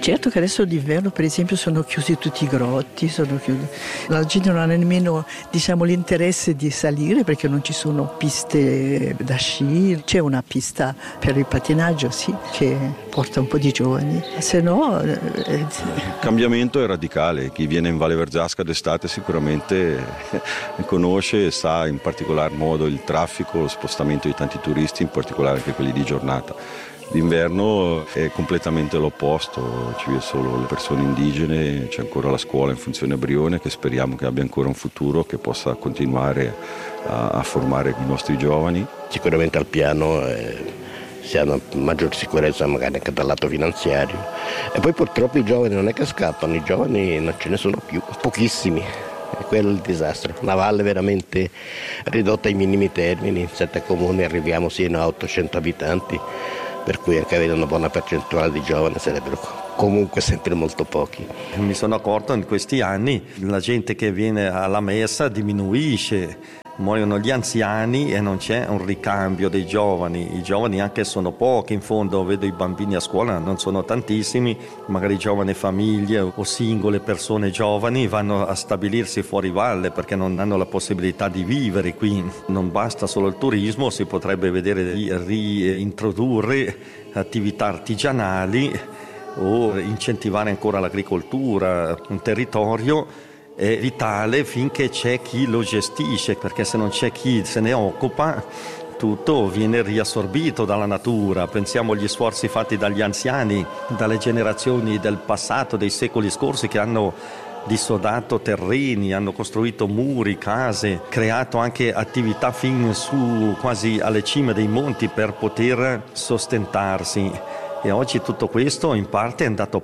Certo che adesso d'inverno, per esempio, sono chiusi tutti i grotti, la gente non ha nemmeno, l'interesse di salire perché non ci sono piste da sci. C'è una pista per il pattinaggio, sì, che porta un po' di giovani, se no... Il cambiamento è radicale. Chi viene in Valle Verzasca d'estate sicuramente conosce e sa in particolar modo il traffico, lo spostamento di tanti turisti, in particolare anche quelli di giornata. D'inverno è completamente l'opposto, ci sono solo le persone indigene, c'è ancora la scuola in funzione a Brione che speriamo che abbia ancora un futuro, che possa continuare a formare i nostri giovani. Sicuramente al piano si ha una maggior sicurezza magari anche dal lato finanziario e poi purtroppo i giovani non è che scappano, i giovani non ce ne sono più, pochissimi. E quello è il disastro, una valle veramente ridotta ai minimi termini, in 7 comuni arriviamo sino a 800 abitanti, per cui anche avere una buona percentuale di giovani sarebbero comunque sempre molto pochi. Mi sono accorto in questi anni la gente che viene alla messa diminuisce, muoiono gli anziani e non c'è un ricambio dei giovani. I giovani anche sono pochi, in fondo vedo i bambini a scuola, non sono tantissimi, magari giovani famiglie o singole persone giovani vanno a stabilirsi fuori valle perché non hanno la possibilità di vivere qui. Non basta solo il turismo, si potrebbe vedere di reintrodurre attività artigianali o incentivare ancora l'agricoltura. Un territorio è vitale finché c'è chi lo gestisce, perché se non c'è chi se ne occupa tutto viene riassorbito dalla natura. Pensiamo agli sforzi fatti dagli anziani, dalle generazioni del passato, dei secoli scorsi, che hanno dissodato terreni, hanno costruito muri, case, creato anche attività fin su quasi alle cime dei monti per poter sostentarsi. E oggi tutto questo in parte è andato